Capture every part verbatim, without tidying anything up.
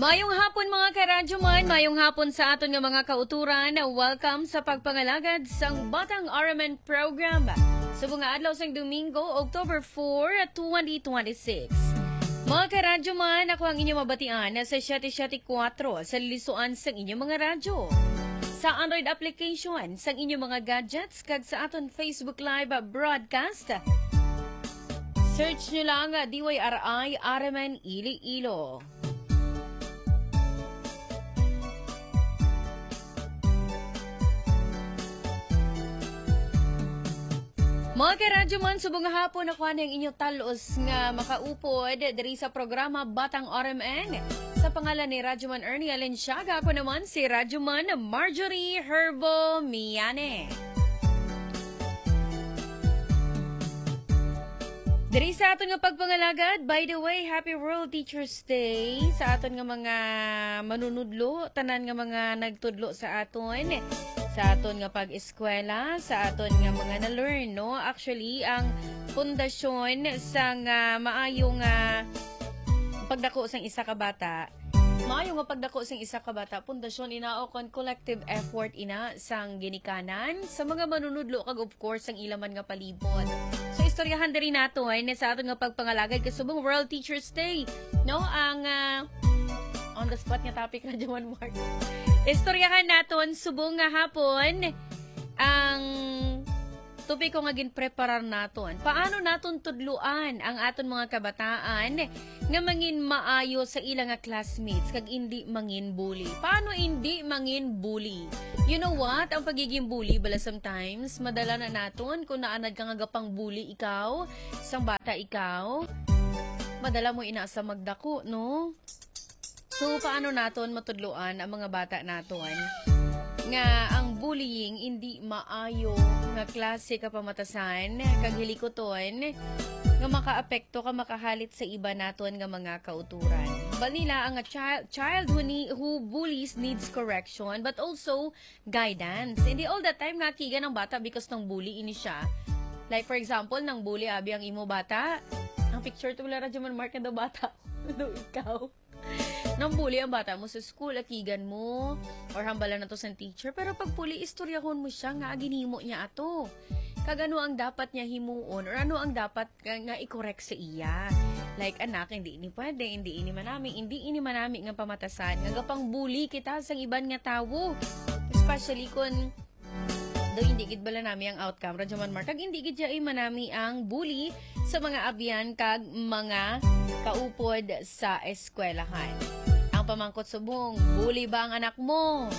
Mayong hapon mga karadyo man, mayong hapon sa aton nga mga kauturan. Welcome sa pagpangalagad sang Batang R M N program. Subong nga adlaw sang Domingo, October fourth, twenty twenty-six. Mga karadyo man, ako ang inyong mabatian sa seven seven four sa lisuan sang inyong mga radyo. Sa Android application sang inyong mga gadgets kag sa aton Facebook Live broadcast. Search nyo lang D Y R I R M N Iloilo. Mga karadyo man, subong nga hapon ako ang inyong talos nga makaupod dari sa programa Batang R M N. Sa pangalan ni Radyoman Ernie Alenciaga, ako naman si Radyoman Marjorie Herbo Miane. Dari sa aton nga pagpangalagad, by the way, Happy World Teachers Day sa aton nga mga manunudlo, tanan nga mga nagtudlo sa aton. Sa aton nga pag-eskwela, sa aton nga mga na-learn, no? Actually, ang pundasyon sa nga maayong uh, pagdako sang isa ka bata, maayong nga pagdako sang isa ka bata, pundasyon ina o kon collective effort ina sang ginikanan sa mga manunudlo kag of course ang ilaman nga palibot. So istoryahan diri naton sa aton nga pagpangalagad kasubong World Teachers Day, no? Ang uh, on the spot nga topic na Jaman Mark. Istoryahan naton subong nga hapon ang topiko nga ginpreparar naton. Paano naton tudluan ang aton mga kabataan nga mangin maayo sa ilang nga classmates kag hindi mangin bully? Paano hindi mangin bully? You know what? Ang pagiging bully bala sometimes madala na naton kung naanad ka nga gapang bully ikaw, sang bata ikaw, madala mo ina sa magdako, no? So, paano naton matudluan ang mga bata naton nga ang bullying hindi maayo nga klase ka pamatasan kag hilikoton nga makaapekto ka makahalit sa iba naton nga mga kauturan. Balila ang a child, child who, need, who bullies needs correction but also guidance. Hindi all the time nakiga ng bata because ng bully ini siya. Like for example, nang bully abi ang imo bata. Ang picture to wala Radyoman Mark na bata. Ano ikaw? Nang bully ang bata mo sa school, akigan mo, or hambalan na to sa teacher, pero pag puli, istoryahon mo siya nga, ginhimo niya ato. Kagano ang dapat niya himuon, or ano ang dapat nga i-correct sa iya. Like, anak, hindi ini pwede, hindi ini manami, hindi ini manami nga pamatasan, nga gapang bully kita sa iban nga tawo. Especially kung do hindi gid bala nami ang outcome Radyoman Mark kag hindi gid jay manami ang bully sa mga abyan kag mga kaupod sa eskwelahan. Ang pamangkot subong, bully ba ang anak mo?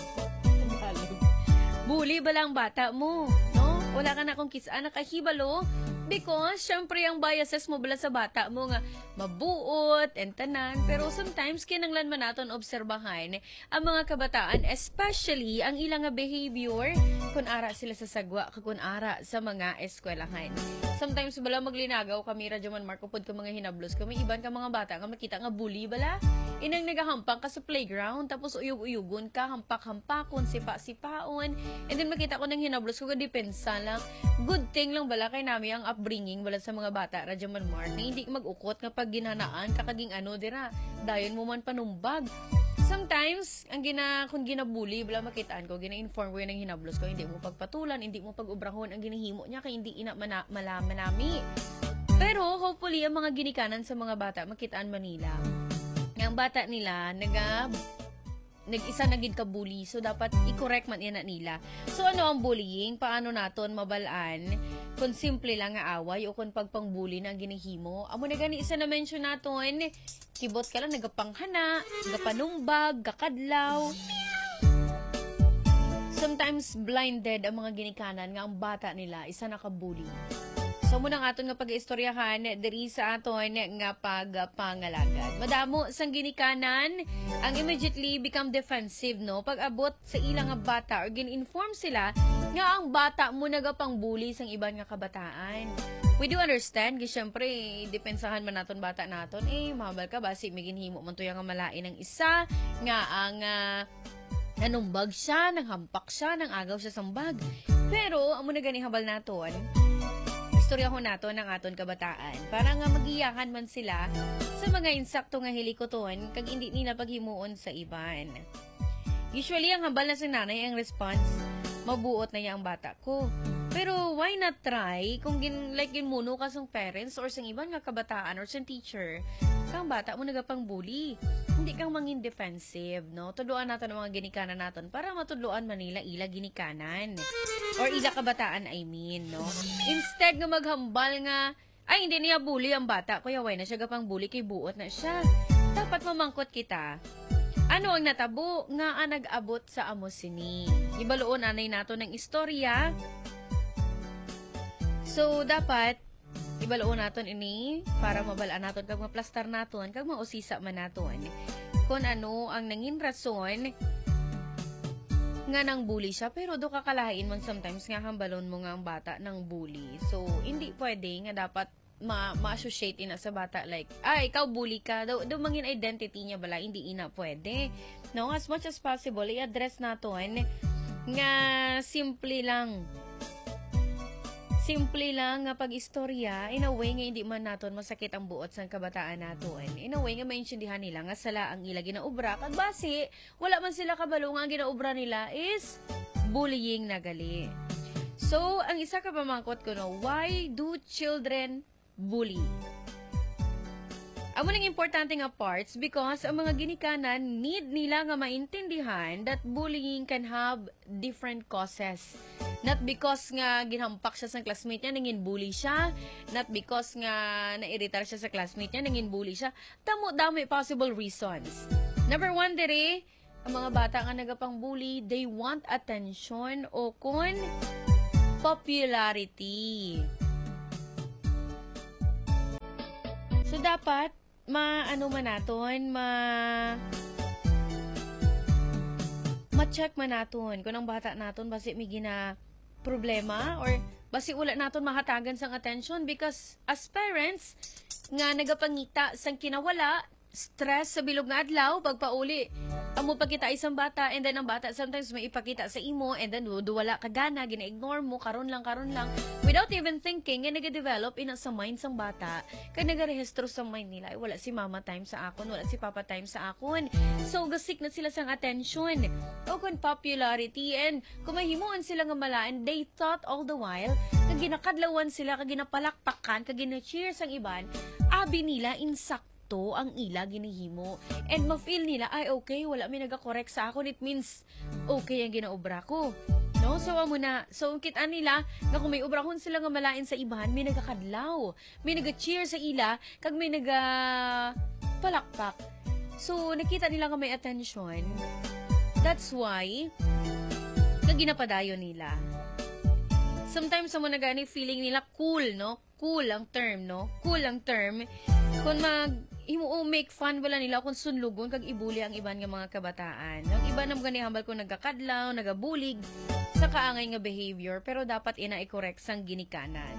Bully ba lang bata mo? No? Wala ka na kung kisa anak kahibalo because syempre ang biases mo bala sa bata mo nga mabuot and tanan, pero sometimes kinanglan man naton obserbahan ang mga kabataan, especially ang ilang nga behavior kun ara sila sa sagwa kun ara sa mga eskwelahan. Sometimes bala maglinagaw kami Radyoman Mark upod ka mga hinablos kami iban ka mga bata nga makita nga bully bala inang nagahampang ka sa playground tapos uyug-uyugon ka, hampak-hampakon, sipa-sipaon, and then makita ko nang hinablos ko kadepensa lang. Good thing lang bala kay nami ang upbringing bala sa mga bata Radyoman Mark na hindi mag-ukot nga pag ginanaan kakaging ano dira dayon mo man panumbag. Sometimes ang gina kun ginabuli bala makitaan ko gina-inform ko nang hinablos ko hindi mo pagpatulan, hindi mo pag-ubrahon ang ginihimo niya kay hindi ina mana, malaman nami. Pero hopefully ang mga ginikanan sa mga bata makitaan Manila. Ang bata nila naga nag-isa na gid ka bully, so dapat i-correct man ina nila. So ano ang bullying? Paano naton mabalaan kung simple lang nga away o kung pagpang-bully na ginihimo? Amo na gani isa na mention naton, kibot ka lang nagapanghana, gapanumbag, gakadlaw. Sometimes blinded ang mga ginikanan nga ang bata nila isa naka-bully. So muna nga aton nga pag-istoryahan diri sa aton nga pagpangalagad. Madamo sang ginikanan ang immediately become defensive, no? Pag abot sa ilang nga bata or gin-inform sila nga ang bata mo nagapang bully sang iban nga kabataan. We do understand, kasi syempre depensahan man naton bata naton eh mahabal ka basi miginhimo man to yang nga malain ng isa nga ang uh, nanumbag siya, nanghampak siya, nang agaw siya sang bag. Pero amo na gani habal naton. istoryahon naton ang aton kabataan para nga magiyahan man sila sa mga insakto nga hilikoton kag hindi nila paghimuon sa iban. Usually, ang hambal na sa nanay ang response, mabuot na niya ang bata ko. Pero why not try kung gin, like ginmuno ka sang parents or sang iban nga kabataan or sang teacher, kang bata mo nagapang bully. Hindi kang mangin defensive, no? Tudloan natin ang mga ginikanan natin para matudloan Manila ila ginikanan. Or ila kabataan, I mean, no? Instead nga maghambal nga, ay hindi niya bully ang bata, kuya why na siya gapang bully kay buot na siya. Dapat mamangkot kita. Ano ang natabo nga ang nag-abot sa amo sini? Ibaloon anay nato ng istorya. So, dapat, ibaloon naton ini para mabalaan naton kag maplastar naton kag mausisa man naton kung ano ang nangin rason nga nang bully siya. Pero do kakalahain man sometimes nga hambalon mo nga ang bata ng bully. So, hindi pwede nga dapat ma- ma-associate ina sa bata like, ah, ikaw bully ka. Daw, daw mangin identity niya bala, hindi ina pwede. No, as much as possible, i-address naton nga simple lang. Simple lang nga pag-istorya, in a way nga hindi man naton masakit ang buot sa kabataan naton. In a way nga maintindihan nila nga sala ang ila ginaubra. Kag basi, wala man sila kabalo nga ang ginaubra nila is bullying na gali. So, ang isa ka pamangkot ko no, why do children bully? Amo nang importante nga parts because ang mga ginikanan need nila nga maintindihan that bullying can have different causes. Not because nga ginhampak siya sa classmate niya, nangin bully siya. Not because nga nairitar siya sa classmate niya, nangin bully siya. Damo-dami possible reasons. Number one, dere, ang mga bata nga nagapang bully, they want attention o kun popularity. So, dapat, ma-ano man naton, ma... ma-check man naton kung ang bata naton basi may gina problema or basi wala naton mahatagan sang attention because as parents nga nagapangita sang kinawala, stress sa bilog nga adlaw, pagpauli amo pagkita isang bata and then ang bata sometimes may ipakita sa imo and then do wala ka gana, gina-ignore mo, karon lang, karon lang without even thinking, nga nag-develop ina sa mind sang bata, kaya nag-rehistro sa mind nila, ay wala si mama time sa akon, wala si papa time sa akon, so gasik na sila sang attention o kung popularity and kung mahimuan sila nga malaan, they thought all the while kag ginakadlawan sila, kag ginapalakpakan, kag gina-cheer sang iban, abi nila insak ang ila ginihimo and ma-feel nila ay okay, wala may naga-correct sa akon, it means okay ang ginaobra ko, no? So amo na, so kita nila nga kung may obrahon sila nga malain sa iban, may nagakadlaw, may naga-cheer sa ila, kag may naga palakpak, so nakita nila nga may attention, that's why kag ginapadayon nila. Sometimes amo na gani feeling nila cool, no? Cool ang term, no? Cool ang term kung mag imo make fun wala nila kung sunlugon kag ibuli ang iban nga mga kabataan. Ang iba nam gani hambal ko nagakadlaw, nagabulig sa kaangay nga behavior, pero dapat ina i-correct sang ginikanan.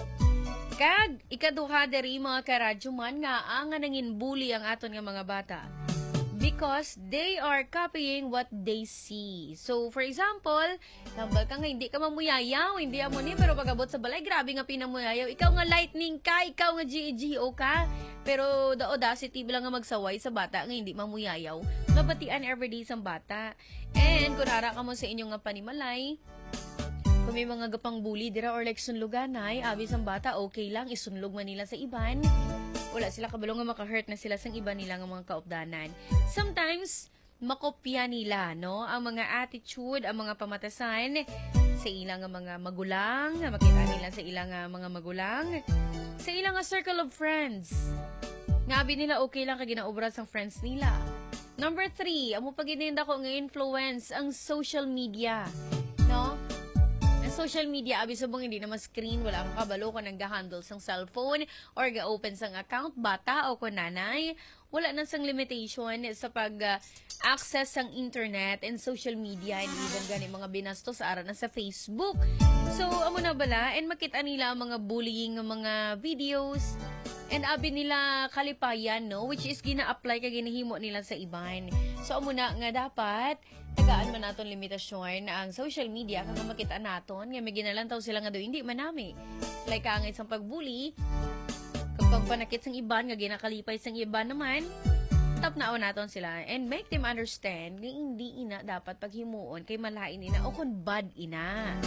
Kag ikaduha diri mga karadyo man nga ang nangin bully ang aton nga mga bata. Because they are copying what they see. So, for example, tambal ka nga, hindi ka mamuyayaw, hindi amo ni, pero pag-abot sa balay, grabe nga pinamuyayaw. Ikaw nga lightning ka, ikaw nga G G O ka. Pero the audacity lang nga magsaway sa bata nga hindi mamuyayaw. Nabatian everyday sa bata. And kung hara ka mo sa inyong nga panimalay, kung may mga gapang bully dira or like sunluganay, abi sang bata, okay lang, isunlog man nila sa iban. Wala sila kabalo nga maka-hurt na sila sang iba nila nga mga kaupdanan. Sometimes, makopya nila, no? Ang mga attitude, ang mga pamatasan sa ilang mga magulang, makita nila sa ilang mga magulang, sa ilang circle of friends. Ngabi nila okay lang kag ginaobra sang friends nila. Number three, amo pagininda ko nga influence ang social media, no? Social media, abi sabong hindi naman screen, wala kang kabalo kung nag-handle sang cellphone or ga-open sang account, bata o kunanay, wala nang sang limitation sa pag-access uh, sang internet and social media and even gani mga binasto sa ara na sa Facebook. So, amo na bala, and makita nila ang mga bullying ng mga videos, And abi nila kalipayan, no? Which is gina-apply ka ginahimo nila sa iban. So, amo na nga dapat, tagaan man naton limitasyon na ang social media, kung makita naton, nga may ginalantaw sila nga do, hindi manami. Like, ang isang pagbuli, kapag panakit sang iban, nga ginakalipay sang iban naman, tap na naton sila and make them understand nga hindi ina dapat paghimuon kay malain ina o kung bad ina.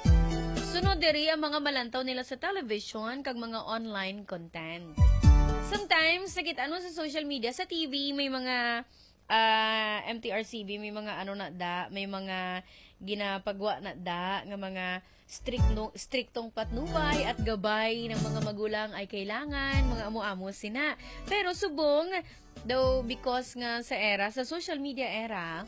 Sunod diri ang mga malantaw nila sa television kag mga online content. Sometimes nakita ano sa social media, sa T V may mga uh, M T R C B, may mga ano na da, may mga ginapagwa na da nga mga strict no, striktong patnubay at gabay ng mga magulang ay kailangan, mga amo-amo sina. Pero subong though because nga sa era, sa social media era,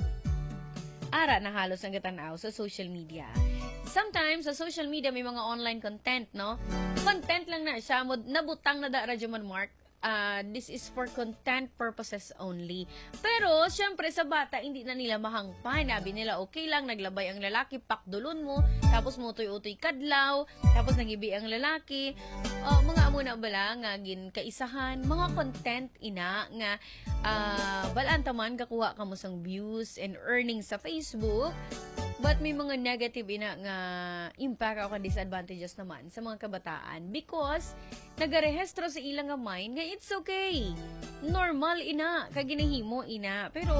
ara na halos ang gatanaw sa social media. Sometimes, sa social media, may mga online content, no? Content lang na siya. Nabutang na da, Radyoman Mark. Uh, this is for content purposes only. Pero, syempre, sa bata, hindi na nila mahangpan. Nabi nila, okay lang, naglabay ang lalaki, pakdulon mo, tapos mutoy-utoy kadlaw, tapos nagibi ang lalaki. Uh, mga amo na bala, nga gin kaisahan, mga content ina, nga uh, balaan taman, kakuha ka mo sang views and earnings sa Facebook. But may mga negative ina nga impact o disadvantages naman sa mga kabataan because nagarehestro sa ilang nga mind nga it's okay. Normal ina, kaginahimo ina. Pero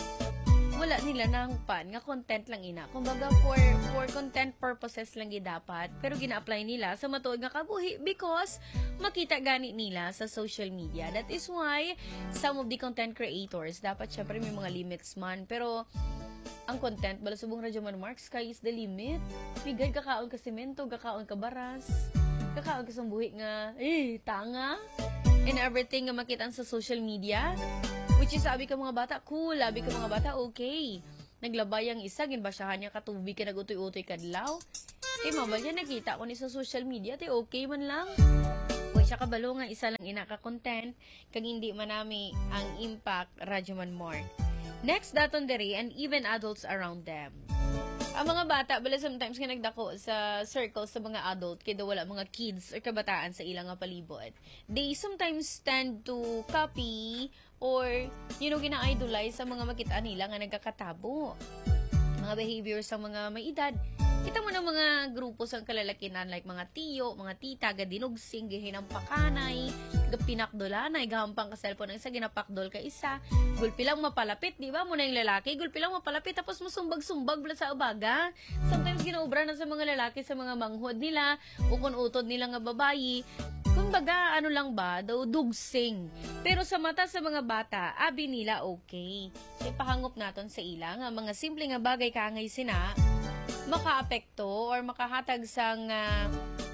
wala nila nang pan nga content lang ina. Kumbaga for for content purposes lang gid dapat, pero gina-apply nila sa matuod nga kabuhi because makita gani nila sa social media. That is why some of the content creators dapat syempre may mga limits man, pero ang content, bala subong Radyoman Mark, sky is the limit. Migay, kakaon ka semento, kakaon ka baras, kakaon ka sambuhi nga, eh, tanga, and everything nga makita sa social media, which is sabi ka mga bata, cool, sabi ka mga bata, okay. Naglabay ang isa, ginbasyahan niya katubig ka, nagutoy-utoy kadlaw. Eh, mabal niya, nakita ko ni sa social media, te, okay man lang. Kung siya kabalo nga, isa lang ina ka-content, kag hindi manami ang impact, Radyoman Mark. Next, daton diri, and even adults around them. Ang mga bata, bala sometimes nga nagdako sa circle sa mga adult, kaya wala mga kids or kabataan sa ilang nga palibot. They sometimes tend to copy or, you know, gina-idolize sa mga makita nila nga nagkakatabo. Mga behaviors sa mga may edad. Kita mo ng mga grupo sa kalalakinan like mga tiyo, mga tita, gadinugsing, gihinang pakanay, pinakdolanay, gahampang ka cellphone ng isa, ginapakdol ka isa, gulpi lang mapalapit, di ba? Muna yung lalaki, gulpi lang mapalapit, tapos masumbag-sumbag bala sa abaga. Sometimes ginaubra na sa mga lalaki, sa mga manghod nila, ukon-utod nila nga babayi. Kumbaga, ano lang ba, daw dugsing. Pero sa mata sa mga bata, abi nila okay. So, ipahangop naton sa ilang, mga simple nga bagay kaangay sina, makaapekto or makahatag sang uh,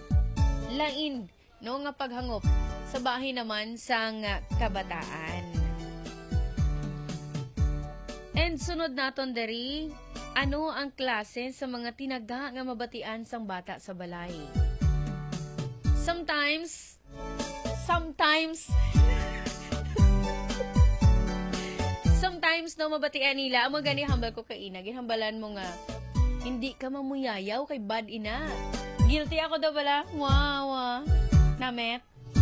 lain no nga paghangop sa bahay naman sang uh, kabataan. And sunod naton diri, ano ang klase sa mga tinaga nga mabatian sang bata sa balay? Sometimes sometimes sometimes no mabatian nila amo gani hambal ko kay ina ginhambalan mo nga hindi ka mamuyayaw kay bad ina. Guilty ako daw bala. Wow, wow. Namet.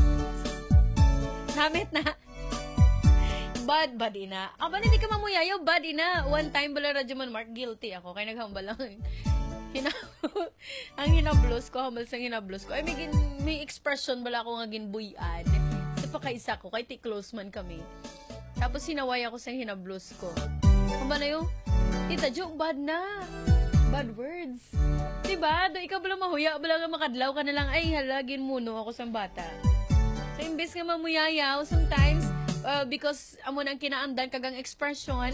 Namet na. Bad, bad ina. Aba, hindi ka mamuyayaw, bad ina. One time bala Radyoman Mark, guilty ako. Kaya naghambal lang. Hina ang hinablos ko, hambal sa hinablos ko. Ay, may, may expression bala ako nga ginbuyan. Sa pakaisa ko, kay ti-close man kami. Tapos sinaway ako sa hinablos ko. Hamba na yung, tita, joke, bad na. Bad words. Diba? Do ikaw bala mahuya, bala nga makadlaw ka na lang, ay halagin muno ako sa bata. So, imbes nga mamuyayaw, sometimes, uh, because amo nang kinaandan kagang expression,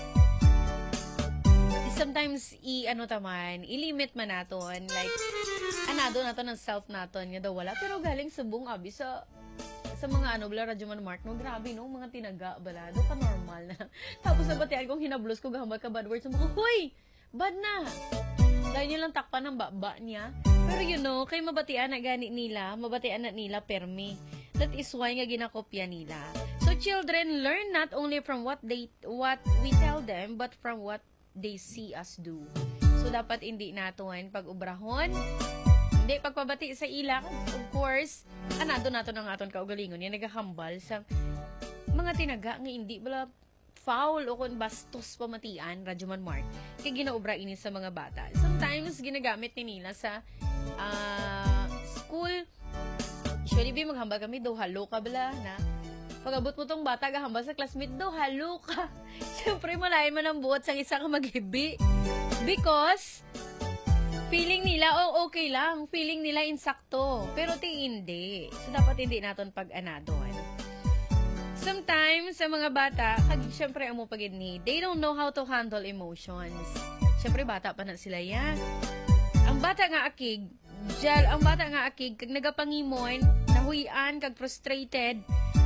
sometimes, i, ano taman, i-limit man naton, like, anado naton ng self naton, nga daw wala, pero galing subong abi sa, sa mga ano, bala Radyoman Mark, no, grabe, no, mga tinaga, bala, do ka normal na. Tapos, nabatian kong hinablos ko, gahambal ka bad words, sa mga, huy! Bad na. Dahil nilang takpan ng baba niya. Pero you know, kay mabatian na gani nila, mabatian na nila permi. That is why nga ginakopya nila. So children learn not only from what they what we tell them, but from what they see us do. So dapat hindi naton pag-ubrahon, Di, pagpabati sa ila, of course, anado nato ng aton kaugalingon, yan nagakambal sa mga tinaga nga hindi bala foul o kung bastos pamatian, Radyo Man Mark, kay ginaobra ini sa mga bata. Sometimes, ginagamit ni nila sa uh, school. Usually, be, maghambal kami, daw halo ka bala, na pag-abot mo tong bata, gahambal sa classmate, daw halo ka. Siyempre, malayan man ang buhat sa isa ka maghibi. Because, feeling nila, oh, okay lang. Feeling nila insakto. Pero ti hindi. So, dapat hindi natin pag-anadon. Sometimes, sa mga bata, kag syempre amo pagid ni, they don't know how to handle emotions. Syempre bata pa na sila yan. Ang bata nga akig, jal, ang bata nga akig, kag nagapangimon, nahuyan, kag frustrated,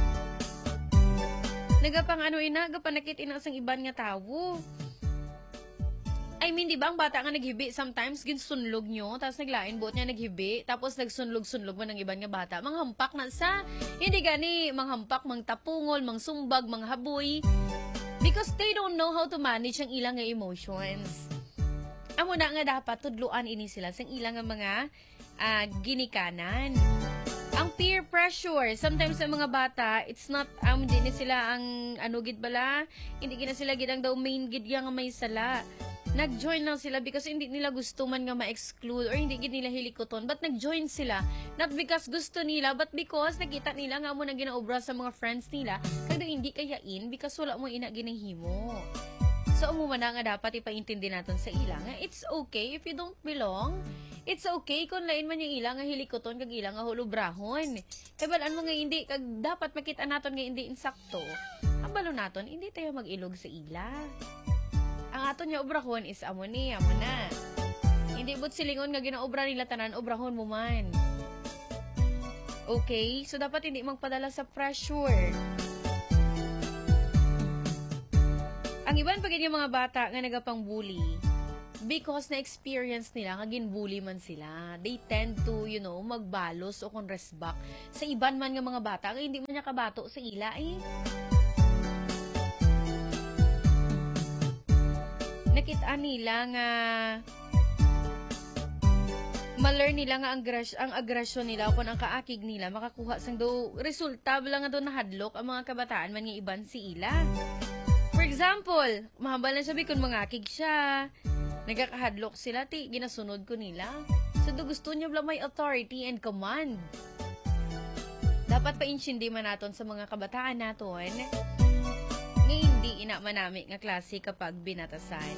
nagapang ano ina, gapanakit ina sang iban nga tawo. I mean, di ba, ang bata nga naghibi, sometimes, ginsunlog nyo, tapos naglain, buot niya naghibi, tapos nagsunlog-sunlog mo ng iban nga bata. Manghampak na sa, hindi gani, manghampak, mangtapungol, mangsumbag, manghaboy, because they don't know how to manage ang ilang nga emotions. Amo na nga dapat, tudluan ini sila sa ilang nga mga uh, ginikanan. Ang peer pressure, sometimes sa mga bata, it's not, um, hindi na sila ang, ano, gid bala, hindi gina sila gid ang daw main gid nga may sala. Nag-join lang sila because hindi nila gusto man nga ma-exclude or hindi gid nila hilikoton, but nag-join sila not because gusto nila but because nakita nila nga mo na ginaobra sa mga friends nila kag hindi kayain because wala mo ina ginahimo. So amo man nga dapat ipaintindi naton sa ila nga it's okay if you don't belong. It's okay kung lain man yung ila nga hilikoton kag ila nga hulubrahon. Kay balaan mo nga hindi kag dapat makita naton nga hindi insakto. Ang balo naton hindi tayo mag-ilog sa ila. Ang aton nga obrahon is amo ni, amo na. Hindi but silingon nga ginaobra nila tanan, obrahon mo man. Okay? So, dapat hindi magpadala sa pressure. Ang iban pag yung mga bata nga nagapang-bully, because na-experience nila, nga gin-bully man sila, they tend to, you know, magbalos o kung resback sa iban man nga mga bata, nga hindi man niya kabato sa ila eh. Nakita nila nga ma-learn nila nga ang, agres- ang agresyon nila o kung ang kaakig nila makakuha sang do resulta bala nga do nahadlok ang mga kabataan man nga iban si ila. For example, mahambal na sabi kung mangakig siya, nagakahadlok sila, ti ginasunod ko nila. So do gusto niya bala may authority and command. Dapat pa-insyindi man naton sa mga kabataan naton nga hindi ina manami nga klase kapag binatasan.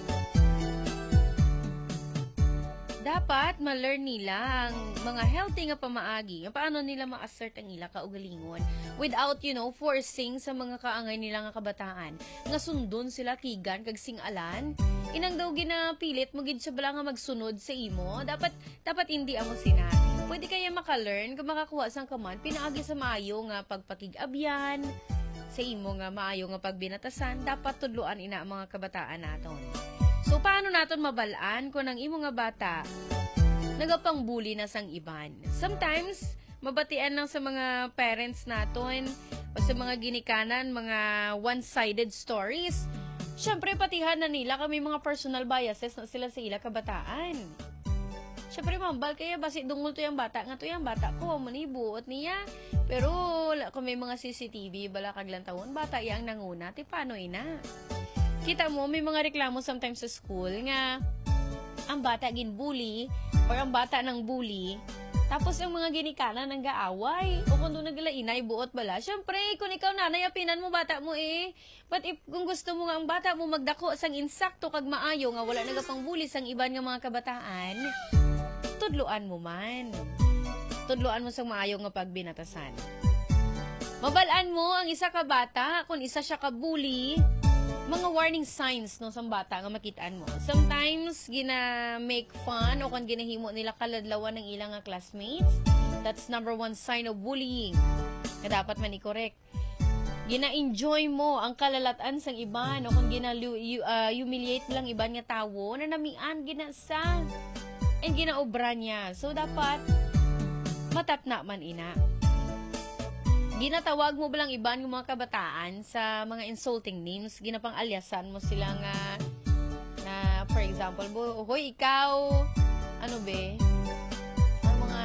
Dapat ma-learn nila ang mga healthy nga pamaagi, paano nila ma-assert ang ila kaugalingon without, you know, forcing sa mga kaangay nila nga kabataan. Nga sundon sila tigan kag singalan. Inang daw ginapilit mo gid siya bala nga magsunod sa imo. Dapat dapat hindi amo sina. Pwede kaya maka-learn kung makakuha sang kaman pinaagi sa maayo nga pagpakig-abyan sa imo nga maayo nga pagbinatasan, dapat tudluan ina ang mga kabataan naton. So, paano naton mabalaan kung ang imo nga bata nagapang-bully na sang iban? Sometimes, mabatian lang sa mga parents naton o sa mga ginikanan, mga one-sided stories. Siyempre, patihan na nila kami mga personal biases na sila sa ila kabataan. Siyempre, mambal kaya basi dungol to yung bata nga to yung bata ko, manibuot niya. Pero kung may mga C C T V, bala kaglang taon, bata yang nanguna, ti paano ina? Kita mo, may mga reklamo sometimes sa school nga ang bata ginbully or ang bata nang bully, tapos yung mga ginikanan nang gaaway o kung doon nagla inay buot bala. Siyempre, kung ikaw nanay, apinan mo bata mo eh. But if kung gusto mo nga ang bata mo magdako sang insakto kag maayo nga wala nagapang bully sang iban nga mga kabataan, tudluan mo man. Tudluan mo sa maayo nga pagbinatasan. Mabalaan mo ang isa ka bata, kung isa siya ka bully, mga warning signs no sa bata nga makitaan mo. Sometimes gina make fun o kung ginahimo nila kaladlawan ng ilang nga classmates. That's number one sign of bullying na dapat man i-correct. Gina-enjoy mo ang kalalatan sang iban o kung gina-humiliate lang iban nga tawo na namian ginasa and ginaobra niya. So dapat matapna man ina. Ginatawag mo ba lang iban ng mga kabataan sa mga insulting names? Ginapang alyasan mo sila nga na, for example, hoy, ikaw, ano be? Ang mga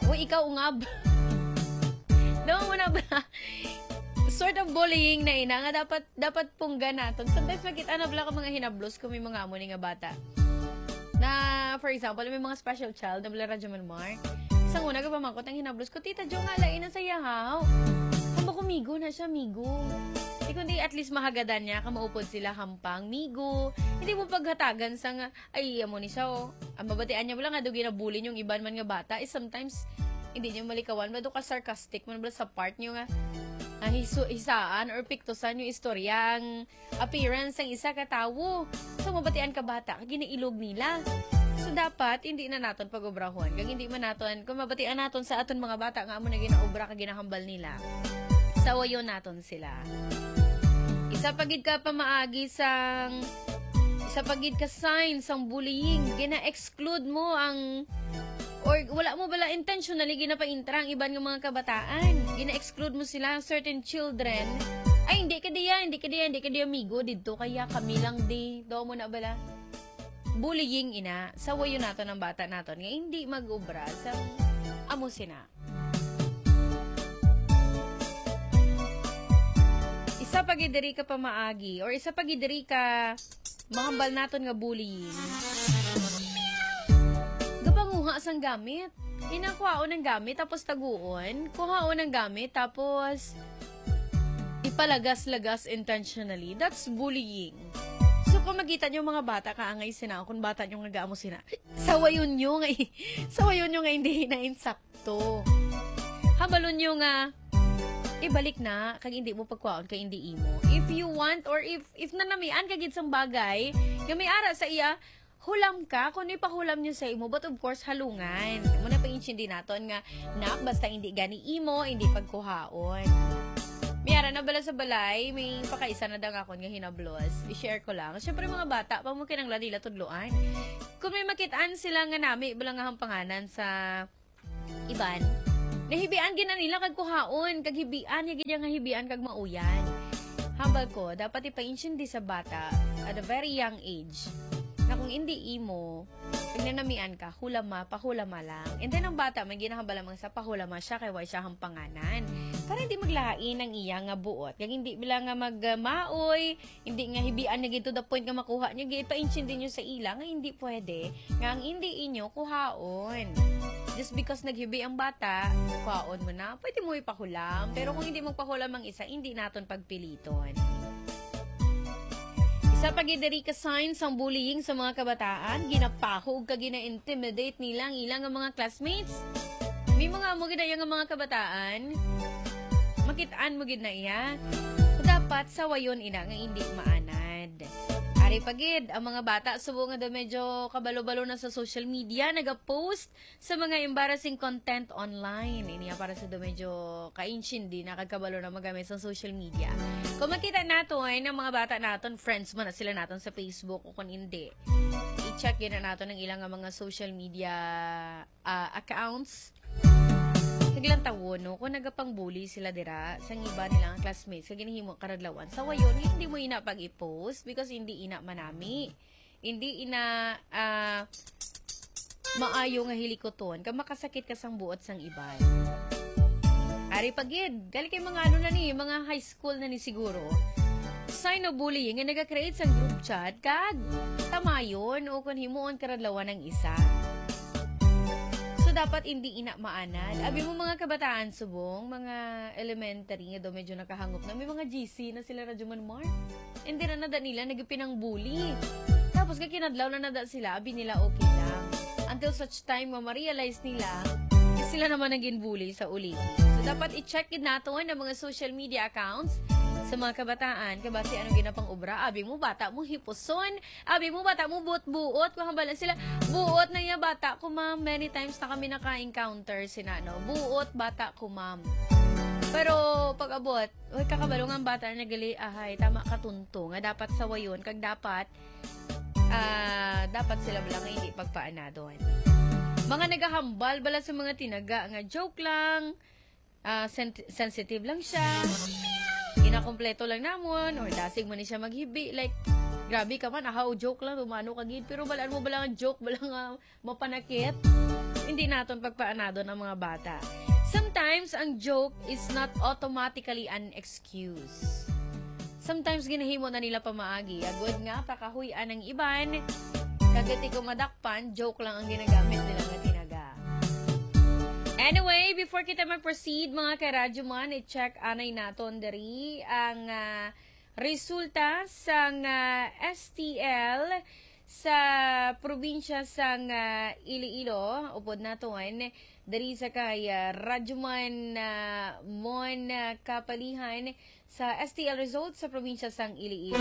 Uy, ikaw ungab. Daw mo na ba? Sort of bullying na ina nga dapat dapat pungga naton. Sometimes makita na bala ka mga hinablos kung may mga amo ni nga bata. Na, for example, may mga special child na bala radyo man mark. Isang una ka pamangkot ang hinablos ko, Tita Jo nga lain na sa yahaw. Hamba ko migo na siya, migo. Di kundi at least mahagadan niya, kamaupod sila hampang, migo. Hindi mo paghatagan sa nga, ay, amo ni siya, oh. Ang babatian niya wala nga, do ginabulin yung iban man nga bata, is sometimes, hindi niyo malikawan, ba do ka sarcastic, man ba sa part niyo nga, ah, hisu, hisaan or piktusan yung istorya, ang appearance ng isa katawo. So, mabatian ka bata, ginailog nila. So, dapat, hindi na naton pag-obrahon. Kag hindi man naton, kung mabatian naton sa aton mga bata, nga mo na ginaobra, kag ginahambal nila. Sawayon naton sila. Isa pagid ka pamaagi sang isa pagid ka sign sang bullying, gina-exclude mo ang or wala mo bala intentionally ginapaintra ang iban ng mga kabataan. Gina-exclude mo sila certain children. Ay hindi ka diyan, hindi ka diyan, hindi ka diyan amigo didto kaya kami lang di. Do mo na bala. Bullying ina, sawayon nato ng bata naton nga hindi mag-obra sa amo sina. Isa pagidiri ka pamaagi or isa pagidiri ka mahambal naton nga bullying. Gapanguha sang gamit. Inakuhaon ng gamit tapos taguon. Kuhaon ng gamit tapos ipalagas-lagas intentionally. That's bullying. So kung makita nyo mga bata kaangay sina, kung bata nyo nga gaamo sina, sawayon nyo nga, sawayon nyo nga hindi na insakto. Habalon nyo nga ibalik na kag hindi mo pagkuhaon kay hindi imo. If you want or if if nanamian ka gid sang bagay, nga may ara sa iya, hulam ka kun ipahulam niyo sa imo, but of course halungan. Mo na pag-intindi naton nga nak basta hindi gani imo, hindi pagkuhaon. Miyara na bala sa balay, may pakaisa na dang akon nga hinablos. I-share ko lang. Syempre mga bata, pa mo kinang ladila tudloan. Kung may makitaan sila nga nami, bala nga hampanganan sa iban, nahibian gina nila kag kuhaon, kag hibian, yagid nga hibian kag mauyan. Hambal ko, dapat ipa-intindi sa bata at a very young age na kung hindi imo, pag nanamian ka, hulama, pahulama lang. And then ang bata, may ginahambal lamang sa pahulama siya, kaya siya hampanganan. Para hindi maglahain ang iya nga buot. Kaya hindi bilang nga magmaoy, hindi nga hibian na to the point nga makuha niya, ipa-intindi nyo sa ila, nga hindi pwede. Nga ang hindi inyo, kuhaon. Just because naghibi ang bata, kuhaon mo na, pwede mo ipahulam. Pero kung hindi magpahulam ang isa, hindi naton pagpiliton. Isa pagidiri ka signs ang bullying sa mga kabataan, ginapahog ka gina-intimidate nila ang ilang mga classmates. May mga mo ginaya nga mga kabataan, makitaan mo gid na iya. Dapat sawayon ina nga hindi maanad. Ari pagid ang mga bata subo nga daw medyo kabalo-balo na sa social media, naga-post sa mga embarrassing content online. Iniya para sa daw medyo kainshindi na kagkabalo na magamit sa social media. Kung makita nato ay ng mga bata naton, friends mo na sila naton sa Facebook o kung hindi, i-check yun na nato ng ilang mga social media uh, accounts. Kaglang tawo, no? Kung nagapang-bully sila dira, sa iba nilang classmates, kag ginihimo karadlawan. Sa wayon, hindi mo ina pag-i-post because hindi ina manami. Hindi ina uh, maayo nga hilikoton. Kag makasakit ka sang buot sang iban. Ari pagid, gali kay mga ano na ni, mga high school na ni siguro. Sign of bullying, nga nag-create sa group chat, kag tamayon o kung himuon karadlawan ng isa. Dapat hindi ina maanad. Abi mo mga kabataan subong, mga elementary nga do medyo nakahangop na. May mga G C na sila radyo man mark. Hindi na nada nila, nagipinang bully. Tapos ka kinadlaw na nada sila, abi nila okay lang. Until such time, ma-realize nila, sila naman naging bully sa uli. So, dapat i-check it nato ng mga social media accounts sa mga kabataan, kabasi anong ginapang obra, abi mo bata mo hipuson, abi mo bata mo buot-buot, kung hambalan sila, buot na yung bata ko ma'am, many times na kami naka-encounter sina, no? Buot bata ko ma'am. Pero pag abot, uy kakabalo nga ang bata na gali, ahay, tama katunto, nga dapat sawayon, kag dapat, uh, dapat sila lang hindi pagpaanadon. Mga nagahambal bala sa mga tinaga, nga joke lang, uh, sen- sensitive lang siya, inakompleto lang namon or dasig man ni siya maghibi like grabe ka man ahaw joke lang tumano kagid pero balaan mo bala nga joke bala nga mapanakit hindi naton pagpaanado ng mga bata. Sometimes, ang joke is not automatically an excuse. Sometimes, ginahimo na nila pamaagi. Agod nga, pakahuyan ng iban. Kagati ko madakpan, joke lang ang ginagamit nila nga tinaga. Anyway, before kita mag-proceed, mga karadyo man, i-check anay naton dari ang uh, resulta sa uh, S T L sa probinsya sang uh, Iloilo. Upod naton, dari sa kay uh, Radyoman uh, Mon uh, Kapalihan sa S T L results sa probinsya sang Iloilo.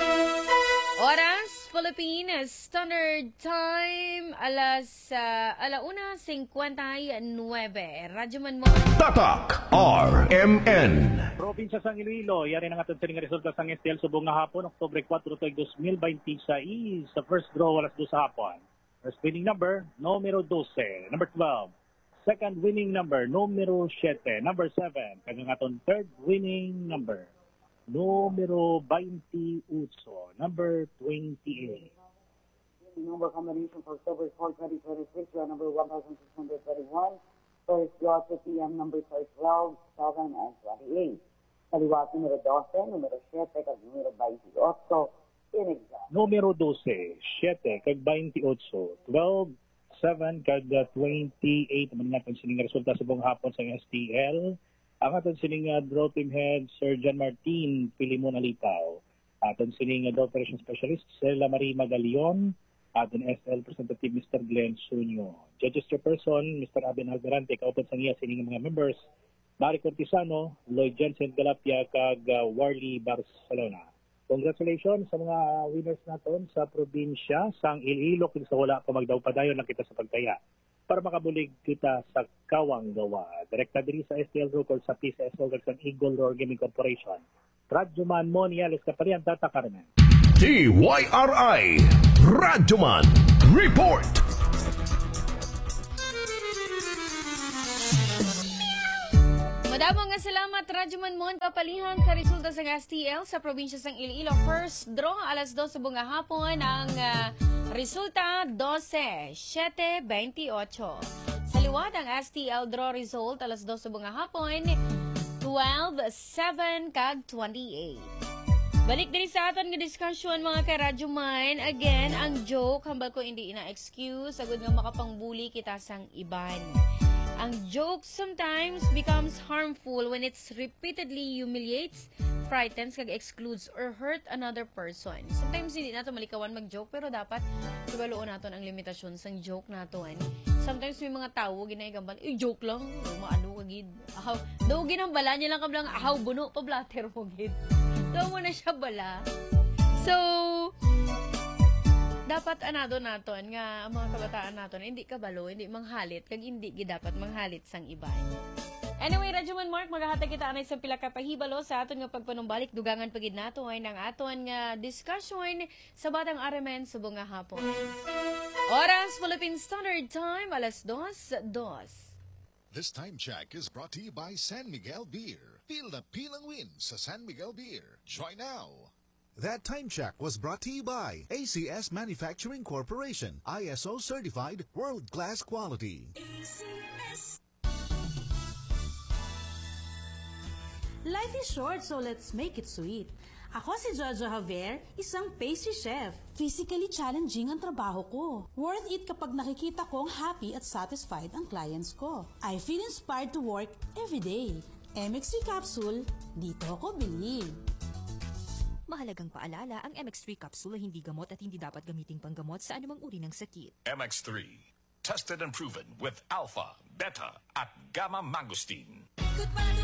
Oras, Philippines Standard Time, alas uh, alauna cincuenta-nueve. Radyoman Mon. Tatak R M N. Probinsya sang Iloilo, yari na nga ito resulta sang S T L subong nga hapon, Oktubre kwatro, two thousand twenty-six, sa first draw, alas dos sa hapon. First winning number, numero twelve. Number twelve. Second winning number, numero seven. Number seven. Kaya nga itong third winning number, numero twenty-eight. Number twenty-eight. Number combination for October fourth, twenty twenty-six, draw number one thousand six hundred thirty-one. First draw to P M numbers are twelve, seven, and twenty-eight. Kaliwat numero twelve, numero seven, kag numero twenty-eight. In exam. Numero twelve, seven, kag twenty-eight. twelve, seven, kag twenty-eight. Naman natin sining resulta sa buong hapon sa S T L. Ang aton sining uh, draw team head, Sir John Martin Pilimon Alitaw. Aton sining uh, draw operation specialist, Stella Marie Magalion. Aton S L representative, Mister Glenn Sunyo. Judges chairperson, Mister Aben Algarante. Kaupod sa niya sining mga members, Mari Cortisano, Lloyd Jensen Galapia, kag uh, Warley Barcelona. Congratulations sa mga winners naton sa probinsya sang Iloilo. Kung sa wala pa magdaw padayon lang kita sa pagtaya para makabulig kita sa Kawang Gawa. Direkta diri sa S T L record sa P C S Org sa Eagle Roar Gaming Corporation. Radyoman Moniales Kaparian, Tata Carmen. D Y R I Radyoman Report. Madamo nga salamat, Radyoman Mon Kapalihan sa resulta sa S T L sa probinsya sang Iloilo. First draw, alas dos sa bunga hapon. Ang uh, resulta, twelve, seven, twenty-eight. Sa liwat, ang S T L draw result, alas dos sa bunga hapon, twelve, seven, kag twenty-eight. Balik din sa aton nga discussion, mga karadyoman. Again, ang joke, hambal ko hindi ina-excuse. Agad nga makapangbuli kita sang iban. Ang joke sometimes becomes harmful when it's repeatedly humiliates, frightens, kag excludes, or hurt another person. Sometimes hindi nato malikawan mag-joke, pero dapat ibaloon naton ang limitasyon sang joke naton. Sometimes may mga tao ginagambal, eh joke lang, o maano kagid. Ahaw, daw ginambala niya lang kablang ahaw buno pa blatter mo gid. Daw mo na siya bala. So, dapat anado naton nga ang mga kabataan naton hindi kabalo, hindi manghalit, kag hindi gi dapat manghalit sang iban. Anyway, Radyoman Mark, magahatag kita anay sa pila ka pahibalo sa aton nga pagpanumbalik dugangan pagid nato ay nang aton nga discussion sa batang aramen subong nga hapon. Oras, Philippine Standard Time, alas dos, dos. This time check is brought to you by San Miguel Beer. Feel the pilang win sa San Miguel Beer. Try now. That time check was brought to you by A C S Manufacturing Corporation, I S O certified, world-class quality. A C S. Life is short, so let's make it sweet. Ako si Jojo Javier, isang pastry chef. Physically challenging ang trabaho ko. Worth it kapag nakikita kong happy at satisfied ang clients ko. I feel inspired to work every day. M X three capsule, dito ako bilib. Mahalagang paalala, ang M X three capsule ay hindi gamot at hindi dapat gamiting panggamot sa anumang uri ng sakit. M X three, tested and proven with alpha, beta, at gamma mangosteen.